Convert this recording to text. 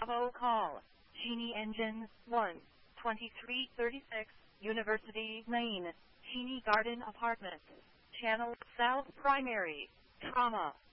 Bravo call. Cheney Engine 1, 2336, University Lane, Cheney Garden Apartments. Channel South Primary. Trauma.